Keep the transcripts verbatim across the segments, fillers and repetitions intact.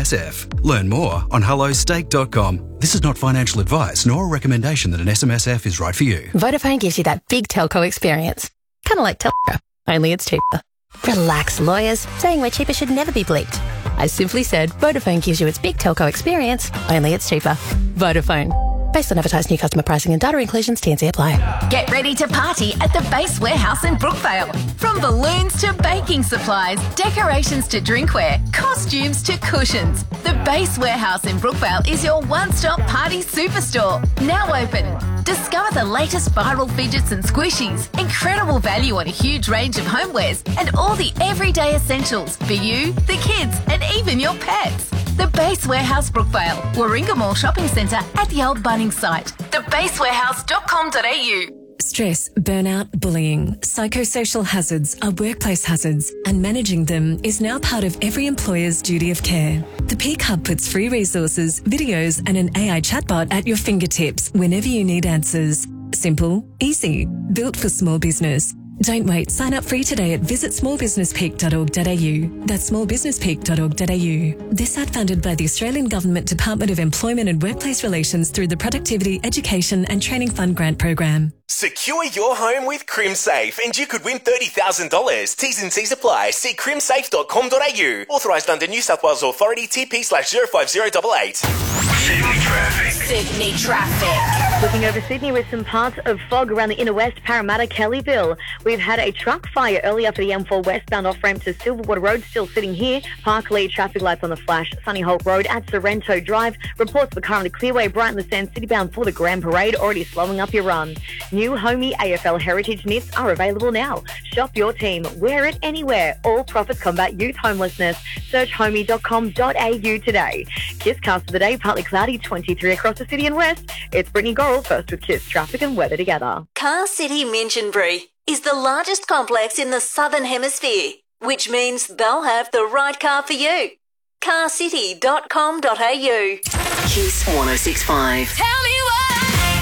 S F. Learn more on hello steak dot com. This is not financial advice nor a recommendation that an S M S F is right for you. Vodafone gives you that big telco experience. Kind of like telco, only it's cheaper. Relax, lawyers. Saying we're cheaper should never be bleeped. I simply said Vodafone gives you its big telco experience, only it's cheaper. Vodafone. Based on advertised new customer pricing and data inclusions, T and C apply. Get ready to party at the Base Warehouse in Brookvale. From balloons to baking supplies, decorations to drinkware, costumes to cushions. The Base Warehouse in Brookvale is your one-stop party superstore. Now open. Discover the latest viral fidgets and squishies, incredible value on a huge range of homewares, and all the everyday essentials for you, the kids, and even your pets. The Base Warehouse Brookvale, Warringah Mall Shopping Centre at the old Bunnings site. the base warehouse dot com dot a u. Stress, burnout, bullying, psychosocial hazards are workplace hazards, and managing them is now part of every employer's duty of care. The Peak Hub puts free resources, videos, and an A I chatbot at your fingertips whenever you need answers. Simple, easy, built for small business. Don't wait. Sign up free today at visit small business peak dot org dot a u. That's small business peak dot org dot a u. This ad funded by the Australian Government Department of Employment and Workplace Relations through the Productivity, Education and Training Fund grant program. Secure your home with CrimSafe and you could win thirty thousand dollars. T's and C's apply. See crim safe dot com dot a u. Authorised under New South Wales Authority T P slash zero five zero eight eight. Sydney traffic. Sydney traffic. Looking over Sydney with some parts of fog around the inner west, Parramatta, Kellyville. We've had a truck fire earlier for the M four westbound off-ramp to Silverwater Road, still sitting here. Parklea, traffic lights on the flash. Sunny Holt Road at Sorrento Drive. Reports of a car on the Clearway, Brighton, the Sand City bound for the Grand Parade, already slowing up your run. New Homey A F L Heritage knits are available now. Shop your team. Wear it anywhere. All profits combat youth homelessness. Search homey dot com dot a u today. Kiss cast of the day, partly cloudy, twenty-three across the city and west. It's Brittany Gorrell first with Kiss traffic and weather together. Car City Minchinbury is the largest complex in the Southern Hemisphere, which means they'll have the right car for you. car city dot com dot a u. Kiss one oh six point five. Tell me what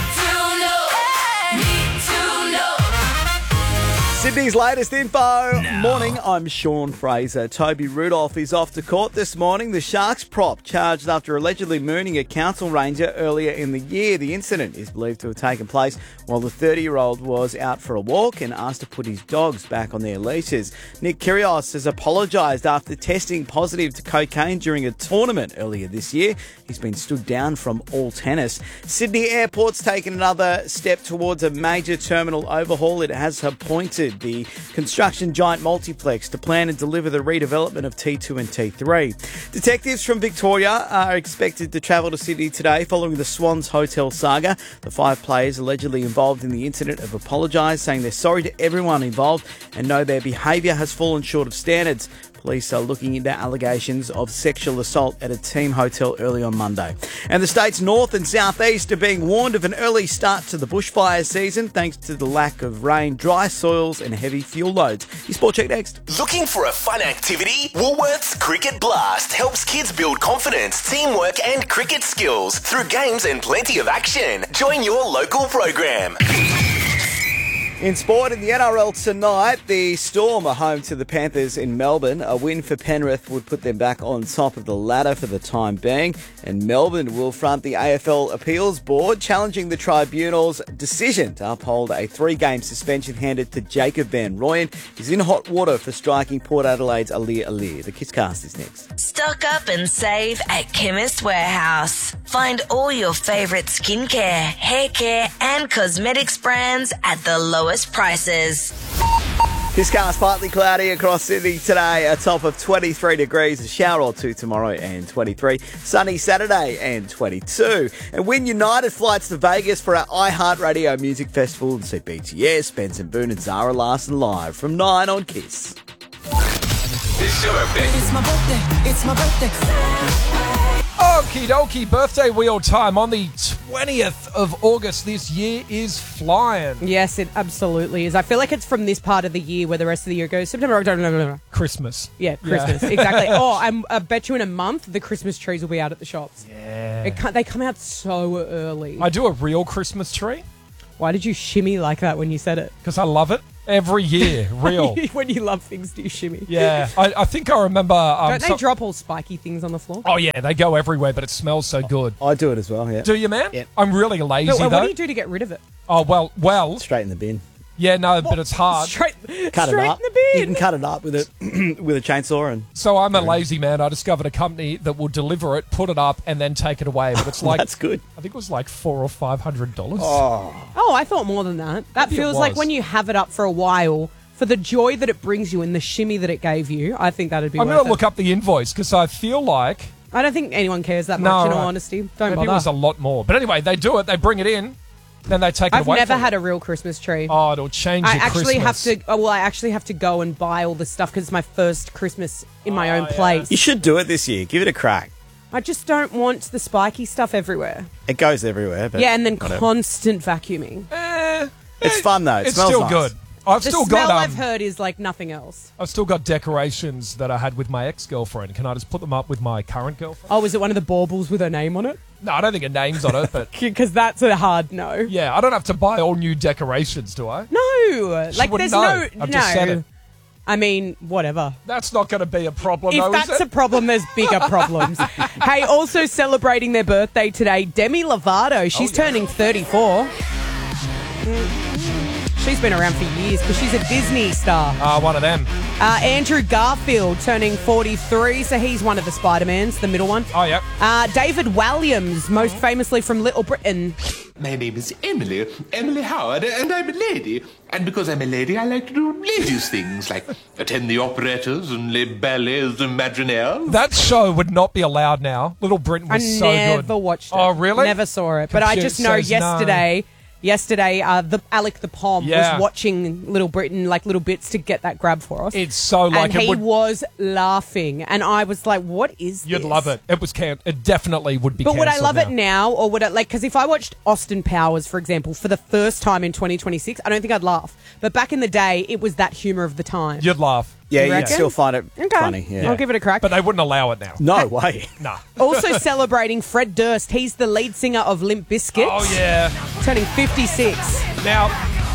to know. Need to know. Sydney's latest info. No. Morning, I'm Sean Fraser. Toby Rudolph is off to court this morning. The Sharks prop charged after allegedly mooning a council ranger earlier in the year. The incident is believed to have taken place while the thirty-year-old was out for a walk and asked to put his dogs back on their leashes. Nick Kyrgios has apologised after testing positive to cocaine during a tournament earlier this year. He's been stood down from all tennis. Sydney Airport's taken another step towards a major terminal overhaul. It has appointed the construction giant Multiplex to plan and deliver the redevelopment of T two and T three. Detectives from Victoria are expected to travel to Sydney today following the Swans Hotel saga. The five players allegedly involved in the incident have apologised, saying they're sorry to everyone involved and know their behaviour has fallen short of standards. Police are looking into allegations of sexual assault at a team hotel early on Monday. And the state's north and southeast are being warned of an early start to the bushfire season thanks to the lack of rain, dry soils and heavy fuel loads. Your Sport Check next. Looking for a fun activity? Woolworths Cricket Blast helps kids build confidence, teamwork and cricket skills through games and plenty of action. Join your local program. In sport, in the N R L tonight, the Storm are home to the Panthers in Melbourne. A win for Penrith would put them back on top of the ladder for the time being. And Melbourne will front the A F L Appeals Board, challenging the tribunal's decision to uphold a three-game suspension handed to Jacob Van Rooyen. He's in hot water for striking Port Adelaide's Alir Alir. The Kisscast is next. Stock up and save at Chemist Warehouse. Find all your favourite skincare, hair care and cosmetics brands at the lowest prices. Kisscast partly cloudy across Sydney today, a top of twenty-three degrees, a shower or two tomorrow and twenty-three, sunny Saturday and twenty-two. And win United flights to Vegas for our iHeartRadio Music Festival and see B T S, Benson Boone and Zara Larsson live from nine on Kiss. It's your birthday. It's my birthday. It's my birthday. Okie dokie, birthday wheel time on the twentieth of August. This year is flying. Yes, it absolutely is. I feel like it's from this part of the year where the rest of the year goes September, October, November. Christmas. Yeah, Christmas. Yeah. Exactly. Oh, I'm, I bet you in a month the Christmas trees will be out at the shops. Yeah. It they come out so early. I do a real Christmas tree. Why did you shimmy like that when you said it? Because I love it. Every year, real. When you love things, do you shimmy? Yeah, I, I think I remember. Um, Don't they some- drop all spiky things on the floor? Oh yeah, they go everywhere, but it smells so good. I do it as well, yeah. Do you, man? Yeah. I'm really lazy But, uh, though. what do you do to get rid of it? Oh well, well. Straight in the bin. Yeah, no, but it's hard. Straight, Cut straight it up. in the bin. You can cut it up with a with a chainsaw and. So I'm a lazy man. I discovered a company that will deliver it, put it up, and then take it away. But it's like That's good. I think it was like four or five hundred dollars. Oh. Oh, I thought more than that. That Maybe it feels like was. when you have it up for a while, for the joy that it brings you and the shimmy that it gave you, I think that'd be I'm worth going to it. look up the invoice because I feel like I don't think anyone cares that no, much, in all right. honesty. Don't maybe bother. it was a lot more. But anyway, they do it. They bring it in, then they take it I've away. never from had you. a real Christmas tree. Oh, it'll change I your actually Christmas. have to. Oh, well, I actually have to go and buy all this stuff because it's my first Christmas in my Oh, own place. You should do it this year. Give it a crack. I just don't want the spiky stuff everywhere. It goes everywhere. But Yeah, and then whatever. constant vacuuming. Eh, It's fun though. It it's smells still nice. good. I've The still smell got. Um, I've heard is like nothing else. I've still got decorations that I had with my ex-girlfriend. Can I just put them up with my current girlfriend? Oh, was it one of the baubles with her name on it? No, I don't think her name's on it, but Because that's a hard no. yeah, I don't have to buy all new decorations, do I? No, She like wouldn't there's know. no. I've no. just said it. I mean, whatever. That's not going to be a problem, If though, that's is a it? problem, there's bigger problems. Hey, also celebrating their birthday today, Demi Lovato. She's Oh, yeah. turning thirty-four. She's been around for years because she's a Disney star. Ah, one of them. Uh, Andrew Garfield turning forty-three, so he's one of the Spider-Mans, the middle one. Oh, yeah. Uh, David Williams, most famously from Little Britain. My name is Emily, Emily Howard, and I'm a lady. And because I'm a lady, I like to do ladies' things, like attend the operettas and les ballets imaginaires. That show would not be allowed now. Little Britain I was so good. never watched it. Oh, really? Never saw it. But I Computer just know says no. yesterday, yesterday, uh, the Alec the Pom Yeah. was watching Little Britain, like little bits to get that grab for us. It's so like and it he would. was laughing, and I was like, "What is You'd this?" love it. It was can. It definitely would be. But would I cancelled love now. it now, or would I like? Because if I watched Austin Powers, for example, for the first time in twenty twenty-six, I don't think I'd laugh. But back in the day, it was that humour of the time. You'd laugh. Yeah, You you'd reckon? still find it Okay. funny. Yeah. I'll give it a crack. But they wouldn't allow it now. No way. Nah. Also celebrating Fred Durst. He's the lead singer of Limp Bizkit. Oh yeah. Turning fifty-six. Now,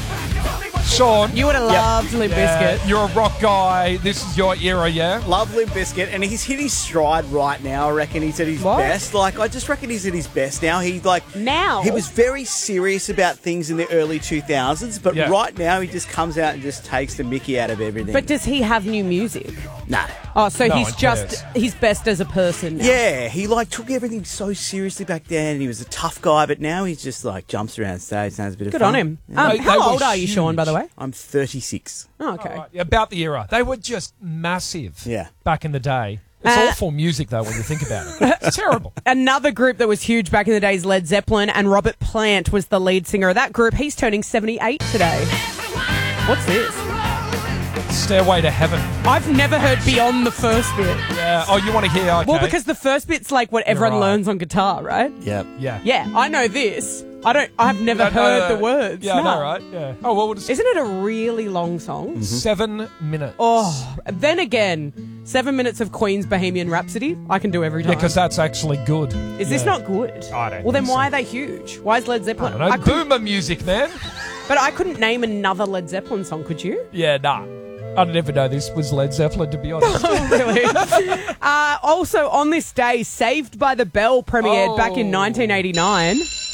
Sean, You would have loved Limp yeah, Bizkit. you're a rock guy. This is your era, yeah. Love Limp Bizkit, and he's hit his stride right now. I reckon he's at his What? best. Like, I just reckon he's at his best now. He like Now? he was very serious about things in the early two thousands, but Yeah. right now he just comes out and just takes the mickey out of everything. But does he have new music? nah. Oh, so No he's one just cares. his best as a person now. Yeah, he like took everything so seriously back then, and he was a tough guy. But now he's just like jumps around stage, and has a bit Good of fun. on him. Yeah. Um, They- how they were old are you, Sean, by the huge. way? I'm thirty-six. Oh, okay. Right, yeah, about the era. They were just massive. Yeah. Back in the day. It's Uh, awful music though when you think about it. It's terrible. Another group that was huge back in the day is Led Zeppelin, and Robert Plant was the lead singer of that group. He's turning seventy-eight today. What's this? Stairway to Heaven. I've never heard beyond the first bit. Yeah. Oh, you want to hear? Okay. Well, because the first bit's like what everyone right. learns on guitar, right? Yep. yeah. Yeah, I know this. I don't. I've never No, no, heard no. the words. Yeah, I no. know, right? Yeah. Oh well, we'll just Isn't it a really long song? seven minutes. Oh, then again, seven minutes of Queen's Bohemian Rhapsody. I can do every Yeah, time. because that's actually good. Is this Yeah. not good? I don't Well, then think why so. are they huge? Why is Led I Zeppelin? don't know. couldn't- Boomer music, man. But I couldn't name another Led Zeppelin song. Could you? Yeah, nah. I'd never know this was Led Zeppelin, to be honest. Oh, really? uh, also, on this day, Saved by the Bell premiered Oh. back in nineteen eighty-nine.